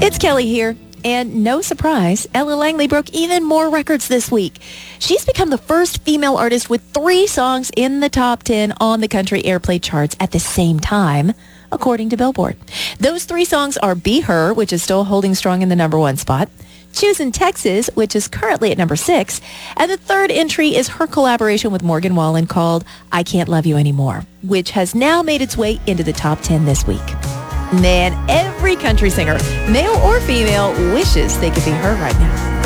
It's Kelly here. And no surprise, Ella Langley broke even more records this week. She's become the first female artist with 3 songs in the top 10 on the country airplay charts at the same time, according to Billboard. Those 3 songs are Be Her, which is still holding strong in the number 1 spot, Choosin' Texas, which is currently at number 6, and the third entry is her collaboration with Morgan Wallen called I Can't Love You Anymore, which has now made its way into the top 10 this week. Man, every country singer, male or female, wishes they could be her right now.